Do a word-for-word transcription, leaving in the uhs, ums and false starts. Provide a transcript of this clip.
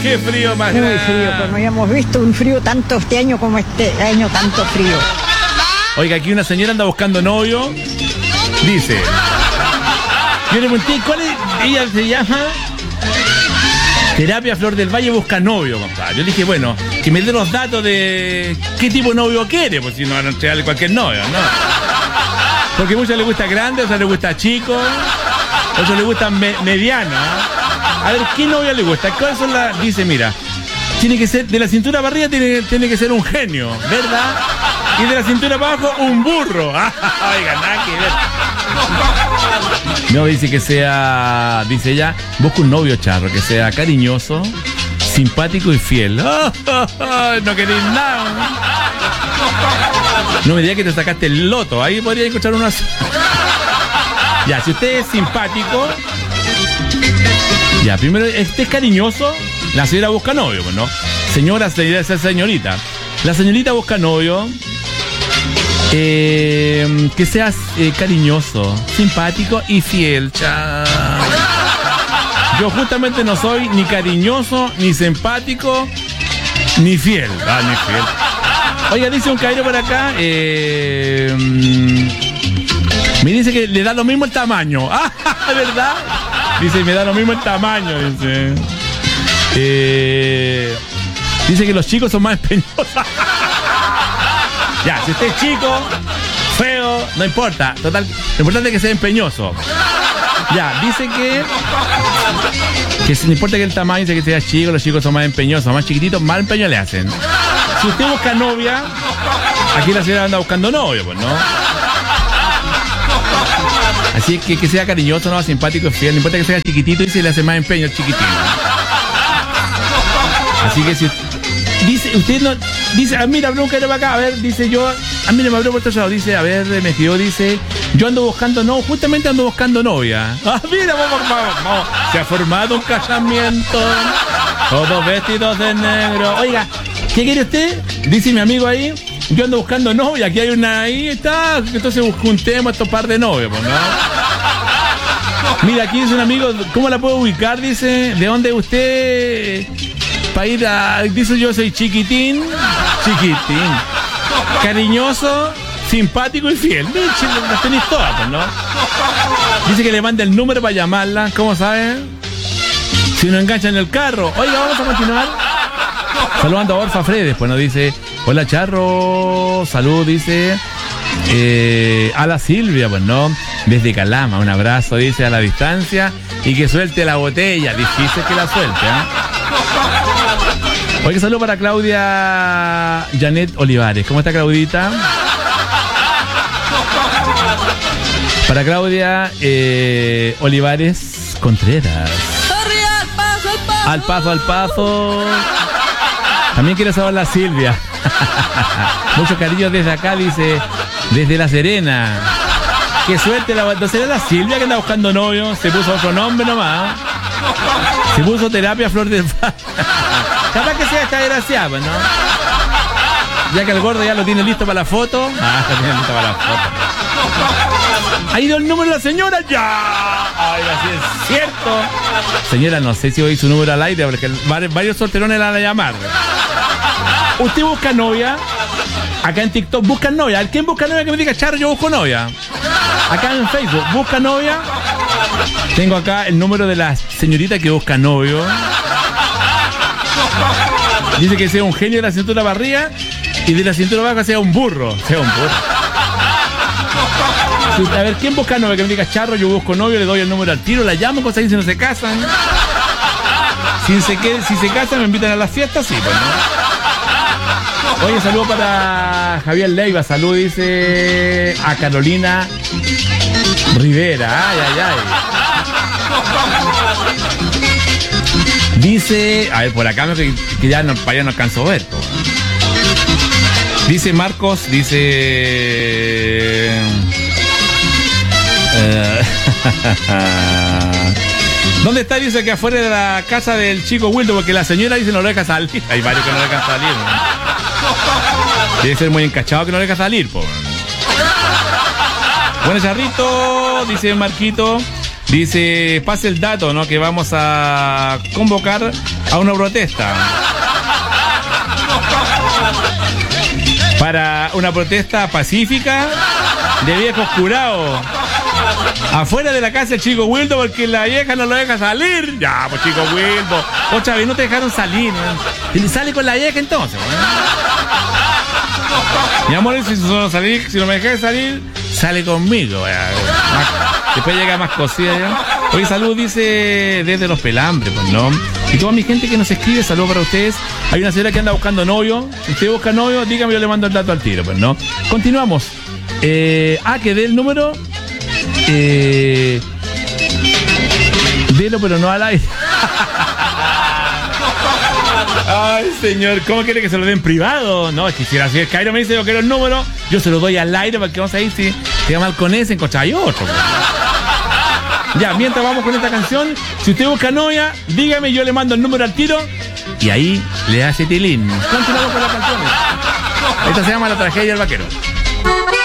qué frío más Muy grande. frío, pues no habíamos visto un frío tanto este año como este año, tanto frío. Oiga, aquí una señora anda buscando novio. Dice. Yo le pregunté, ¿cuál es? Ella se llama Terapia Flor del Valle busca novio, compadre. Yo le dije, bueno, que me dé los datos de qué tipo de novio quiere, pues si no van a entregarle cualquier novio, ¿no? Porque a muchos les gusta grande, a otros les gusta chico, a otros les gusta me mediano. A ver, ¿qué novia le gusta? ¿Cuáles son las? Dice, mira, tiene que ser, de la cintura para arriba tiene, tiene que ser un genio, ¿verdad? Y de la cintura para abajo, un burro. Oiga, nada que ver. No, dice que sea, dice ella, busca un novio, Charro, que sea cariñoso, simpático y fiel. Oh, oh, oh, no queréis nada. No me digas que te sacaste el loto, ahí podría escuchar uno así. Ya, si usted es simpático, ya, primero, este es cariñoso, la señora busca novio, ¿no? Señora, esa señorita. La señorita busca novio. Eh, que seas eh, cariñoso, simpático y fiel. Cha. Yo justamente no soy ni cariñoso, ni simpático, ni fiel. Ah, ni fiel. Oiga, dice un caballero por acá. Eh, me dice que le da lo mismo el tamaño. Ah, ¿verdad? Dice, me da lo mismo el tamaño. Dice. Eh, dice que los chicos son más empeñosos. Ya, si usted es chico, feo, no importa. Total, lo importante es que sea empeñoso. Ya, dice que que no importa que el tamaño, dice que sea chico, los chicos son más empeñosos, más chiquititos, más empeño le hacen. Si usted busca novia, aquí la señora anda buscando novio, pues, ¿no? Así que que sea cariñoso, no, simpático, fiel, no importa que sea chiquitito y se le hace más empeño al chiquitito. Así que si dice, usted no, dice, ah, mira, abrió un carro para acá, a ver, dice yo, ah, mira, me abrió por otro lado, dice, a ver, me escribió, dice, yo ando buscando, no, justamente ando buscando novia. Ah, mira, vamos, vamos, vamos, se ha formado un casamiento, todos vestidos de negro. Oiga, ¿qué quiere usted? Dice mi amigo ahí, yo ando buscando novia, aquí hay una, ahí está, entonces juntemos estos par de novios, pues, ¿no? Mira, aquí dice un amigo, ¿cómo la puedo ubicar? Dice, ¿de dónde usted? Para ir a, dice yo soy chiquitín, chiquitín, cariñoso, simpático y fiel. Las tenéis todas, pues, ¿no? Dice que le manda el número para llamarla. ¿Cómo sabe? Si no engancha en el carro. Oiga, vamos a continuar. Saludando a Orfa Fredes, pues nos dice, hola Charro, salud, dice eh, a la Silvia, pues no, desde Calama, un abrazo, dice, a la distancia, y que suelte la botella, difícil que la suelte, ¿eh? Oye, saludo para Claudia Janet Olivares. ¿Cómo está, Claudita? Para Claudia eh, Olivares Contreras. Al paso, al paso. También quiero saber la Silvia. Mucho cariño desde acá, dice, desde La Serena. Qué suerte, la, ¿no será la Silvia que anda buscando novio? Se puso otro nombre nomás. Se puso Terapia Flor del Valle. Capaz que sea esta desgraciada, ¿no? Ya que el gordo ya lo tiene listo para la foto. Ah, lo tiene listo para la foto. ¿Ha ido el número de la señora? ¡Ya! Ay, así es cierto. Señora, no sé si hoy su número al aire, porque varios solterones la van a llamar. Usted busca novia. Acá en TikTok busca novia. ¿Quién busca novia? Que me diga, Charro, yo busco novia. Acá en Facebook, busca novia. Tengo acá el número de la señorita que busca novio. Dice que sea un genio de la cintura para arriba y de la cintura baja sea un burro. Sea un burro. A ver, ¿quién busca novia? Que me diga, Charro, yo busco novio, le doy el número al tiro, la llamo, cosas ahí si no se casan. Si se, qued, si se casan, me invitan a las fiestas, sí, pues, ¿no? Oye, saludo para Javier Leiva, salud, dice a Carolina Rivera. Ay, ay, ay. Dice, a ver, por acá que, que ya no, para allá no alcanzo a ver. Po. Dice Marcos, dice... Eh, ¿dónde está? Dice que afuera de la casa del chico Wildo, porque la señora dice no lo deja salir. Hay varios que no lo dejan salir, ¿no? Debe ser muy encachado que no lo deja salir, po. Bueno, Charrito, dice Marquito. Dice, pase el dato, ¿no? Que vamos a convocar a una protesta. Para una protesta pacífica de viejos curados. Afuera de la casa del Chico Wildo porque la vieja no lo deja salir. Ya, pues Chico Wildo. Otra vez no te dejaron salir, ¿no? Sale con la vieja entonces, ¿no? Mi amor, si no, salir, si no me dejas salir, sale conmigo. Más, después llega más cosida ya. Hoy salud dice desde Los Pelambres, pues no. Y toda mi gente que nos escribe, saludos para ustedes. Hay una señora que anda buscando novio. Si usted busca novio, dígame, yo le mando el dato al tiro, pues no. Continuamos. Eh, ah, que dé el número. Eh, dilo, pero no al aire. Ay, señor, ¿cómo quiere que se lo den privado? No, es que si la señora Cairo me dice yo quiero el número, yo se lo doy al aire porque vamos a ir si queda mal con ese, encontrar otro. Ya, mientras vamos con esta canción, si usted busca novia, dígame, yo le mando el número al tiro y ahí le hace tilín. Continuamos con las canciones. Esta se llama La Tragedia del Vaquero.